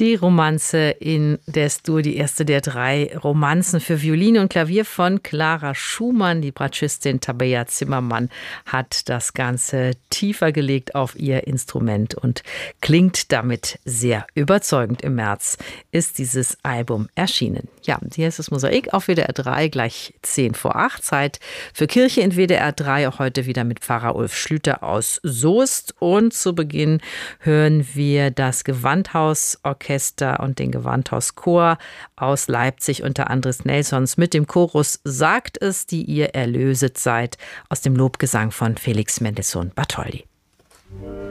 Die Romanze in Des-Dur, die erste der 3 Romanzen für Violine und Klavier von Clara Schumann. Die Bratschistin Tabea Zimmermann hat das Ganze tiefer gelegt auf ihr Instrument und klingt damit sehr überzeugend. Im März ist dieses Album erschienen. Ja, hier ist das Mosaik auf WDR 3, gleich 10 vor 8. Zeit für Kirche in WDR 3, auch heute wieder mit Pfarrer Ulf Schlüter aus Soest. Und zu Beginn hören wir das Gewandhausorchester und den Gewandhauschor aus Leipzig unter Andres Nelsons mit dem Chorus Sagt es, die ihr erlöset seid, aus dem Lobgesang von Felix Mendelssohn Bartholdy.